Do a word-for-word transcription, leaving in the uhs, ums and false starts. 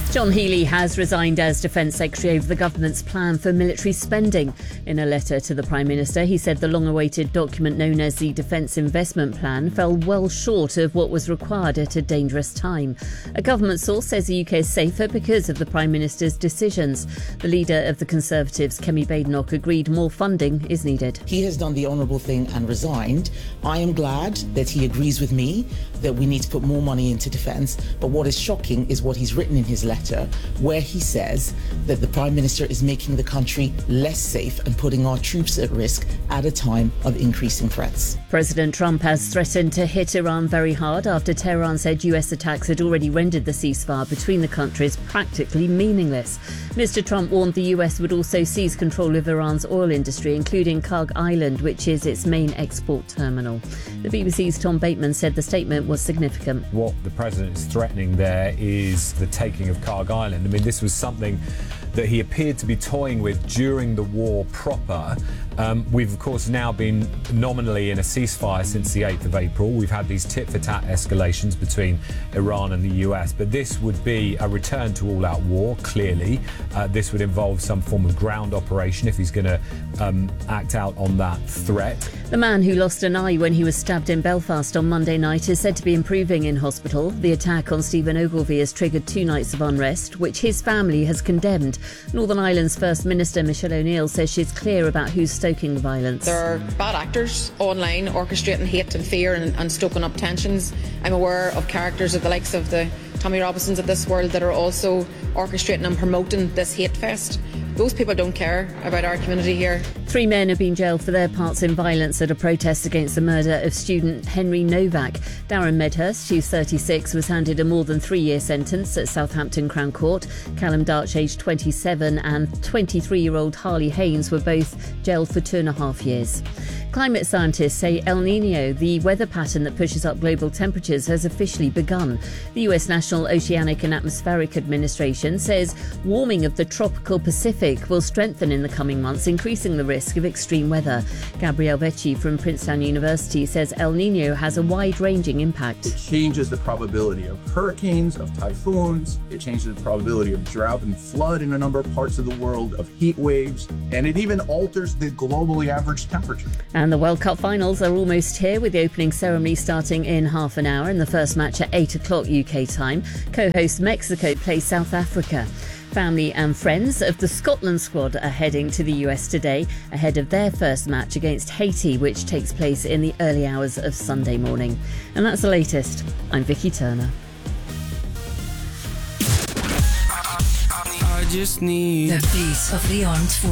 John Healey has resigned as Defence Secretary over the government's plan for military spending. In a letter to the Prime Minister, he said the long-awaited document known as the Defence Investment Plan fell well short of what was required at a dangerous time. A government source says the U K is safer because of the Prime Minister's decisions. The leader of the Conservatives, Kemi Badenoch, agreed more funding is needed. He has done the honourable thing and resigned. I am glad that he agrees with me that we need to put more money into defence, but what is shocking is what he's written in his letter, where he says that the Prime Minister is making the country less safe and putting our troops at risk at a time of increasing threats. President Trump has threatened to hit Iran very hard after Tehran said U S attacks had already rendered the ceasefire between the countries practically meaningless. Mister Trump warned the U S would also seize control of Iran's oil industry, including Karg Island, which is its main export terminal. The B B C's Tom Bateman said the statement was significant. What the president is threatening there is the taking of Karg Island. I mean, this was something that he appeared to be toying with during the war proper. Um, we've, of course, now been nominally in a ceasefire since the eighth of April. We've had these tit-for-tat escalations between Iran and the U S, but this would be a return to all-out war, clearly. Uh, this would involve some form of ground operation if he's going to um, act out on that threat. The man who lost an eye when he was stabbed in Belfast on Monday night is said to be improving in hospital. The attack on Stephen Ogilvie has triggered two nights of unrest, which his family has condemned. Northern Ireland's First Minister Michelle O'Neill says she's clear about who's stoking the violence. There are bad actors online orchestrating hate and fear and, and stoking up tensions. I'm aware of characters of the likes of the Tommy Robinsons of this world that are also orchestrating and promoting this hate fest. Those people don't care about our community here. Three men have been jailed for their parts in violence at a protest against the murder of student Henry Novak. Darren Medhurst, who's thirty-six, was handed a more than three-year sentence at Southampton Crown Court. Callum Darch, aged twenty-seven, and twenty-three-year-old Harley Haynes were both jailed for two and a half years. Climate scientists say El Niño, the weather pattern that pushes up global temperatures, has officially begun. The U S National Oceanic and Atmospheric Administration says warming of the tropical Pacific will strengthen in the coming months, increasing the risk of extreme weather. Gabrielle Vecchi from Princeton University says El Niño has a wide-ranging impact. It changes the probability of hurricanes, of typhoons, it changes the probability of drought and flood in a number of parts of the world, of heat waves, and it even alters the globally average temperature. And the World Cup finals are almost here, with the opening ceremony starting in half an hour and the first match at eight o'clock U K time. Co-host Mexico play South Africa. Family and friends of the Scotland squad are heading to the U S today ahead of their first match against Haiti, which takes place in the early hours of Sunday morning. And that's the latest. I'm Vicky Turner. I just need the beat of the armed forces.